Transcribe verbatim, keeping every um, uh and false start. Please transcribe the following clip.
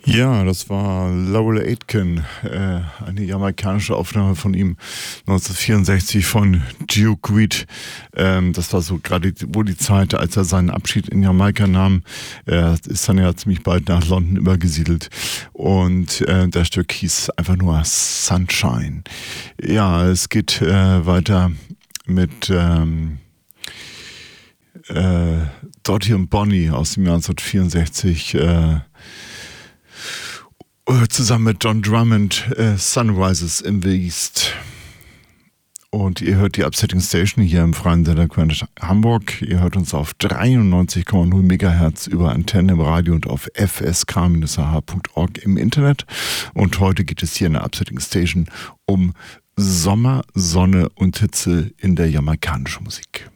Ja, das war Laurel Aitken, äh, eine jamaikanische Aufnahme von ihm neunzehnhundertvierundsechzig von Duke Reed. Ähm, das war so gerade wohl die Zeit, als er seinen Abschied in Jamaika nahm. Er ist dann ja ziemlich bald nach London übergesiedelt und äh, das Stück hieß einfach nur Sunshine. Ja, es geht äh, weiter mit ähm, äh, Dottie und Bonnie aus dem Jahr neunzehnhundertvierundsechzig, äh, zusammen mit John Drummond, äh, Sunrises in the East. Und ihr hört die Upsetting Station hier im Freien Sender Quelle Hamburg. Ihr hört uns auf dreiundneunzig Komma null Megahertz über Antenne im Radio und auf f s k Bindestrich h punkt org im Internet. Und heute geht es hier in der Upsetting Station um Sommer, Sonne und Hitze in der jamaikanischen Musik.